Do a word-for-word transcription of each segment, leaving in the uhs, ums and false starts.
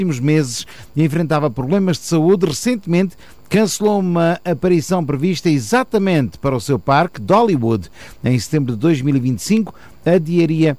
últimos meses enfrentava problemas de saúde. Recentemente cancelou uma aparição prevista exatamente para o seu parque, Dollywood, em setembro de dois mil e vinte e cinco, adiaria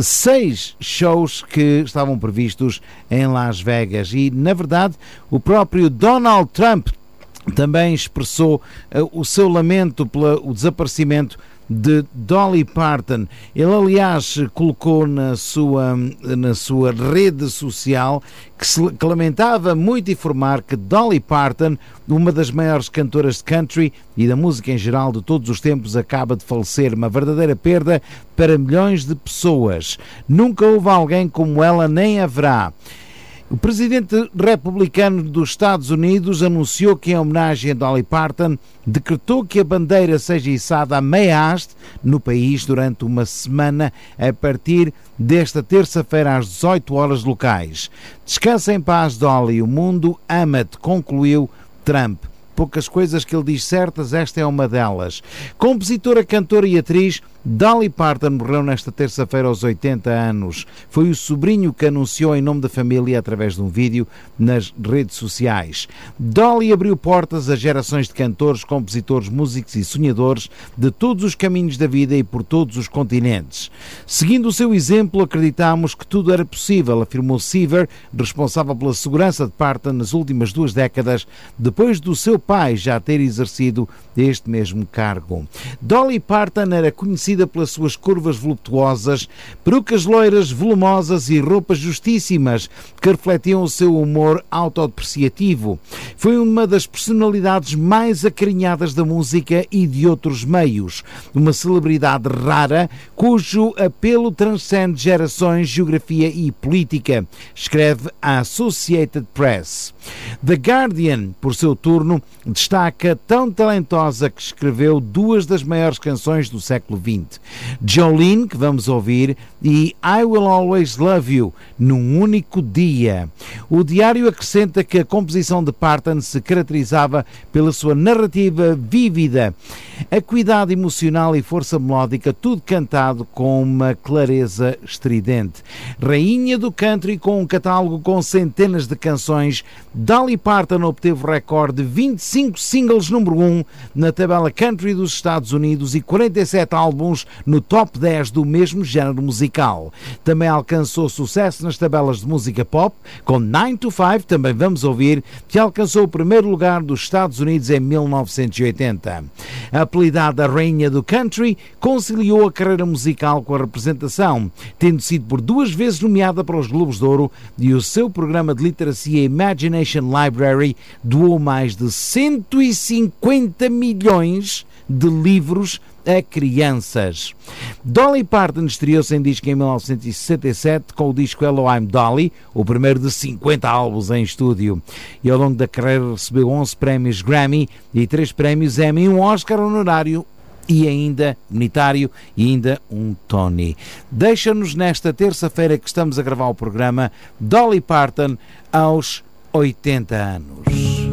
seis shows que estavam previstos em Las Vegas. E, na verdade, o próprio Donald Trump também expressou uh, o seu lamento pelo desaparecimento de Dolly Parton. Ele, aliás, colocou na sua, na sua rede social que, se, que lamentava muito informar que Dolly Parton, uma das maiores cantoras de country e da música em geral de todos os tempos, acaba de falecer. Uma verdadeira perda para milhões de pessoas. Nunca houve alguém como ela, nem haverá. O presidente republicano dos Estados Unidos anunciou que, em homenagem a Dolly Parton, decretou que a bandeira seja içada a meia haste no país durante uma semana a partir desta terça-feira às dezoito horas locais. Descansa em paz, Dolly, o mundo ama-te, concluiu Trump. Poucas coisas que ele diz certas, esta é uma delas. Compositora, cantora e atriz, Dolly Parton morreu nesta terça-feira aos oitenta anos. Foi o sobrinho que anunciou em nome da família através de um vídeo nas redes sociais. Dolly abriu portas a gerações de cantores, compositores, músicos e sonhadores de todos os caminhos da vida e por todos os continentes. Seguindo o seu exemplo, acreditamos que tudo era possível, afirmou Seaver, responsável pela segurança de Parton nas últimas duas décadas, depois do seu pai já ter exercido este mesmo cargo. Dolly Parton era conhecida pelas suas curvas voluptuosas, perucas loiras volumosas e roupas justíssimas que refletiam o seu humor autodepreciativo. Foi uma das personalidades mais acarinhadas da música e de outros meios. Uma celebridade rara cujo apelo transcende gerações, geografia e política, escreve a Associated Press. The Guardian, por seu turno, destaca tão talentosa que escreveu duas das maiores canções do século vinte. Jolene, que vamos ouvir, e I Will Always Love You, num único dia. O diário acrescenta que a composição de Parton se caracterizava pela sua narrativa vívida, acuidade emocional e força melódica, tudo cantado com uma clareza estridente. Rainha do country com um catálogo com centenas de canções, Dolly Parton obteve o recorde de vinte e cinco singles número um na tabela country dos Estados Unidos e quarenta e sete álbuns no top dez do mesmo género musical. Também alcançou sucesso nas tabelas de música pop, com nine to five, também vamos ouvir, que alcançou o primeiro lugar dos Estados Unidos em mil novecentos e oitenta. Apelidada Rainha do Country, conciliou a carreira musical com a representação, tendo sido por duas vezes nomeada para os Globos de Ouro, e o seu programa de literacia Imagination Library doou mais de cento e cinquenta milhões de livros a crianças. Dolly Parton estreou-se em disco em mil novecentos e sessenta e sete com o disco Hello, I'm Dolly, o primeiro de cinquenta álbuns em estúdio, e ao longo da carreira recebeu onze prémios Grammy e três prémios Emmy, um Oscar honorário e ainda unitário e ainda um Tony. Deixa-nos nesta terça-feira que estamos a gravar o programa Dolly Parton aos oitenta anos.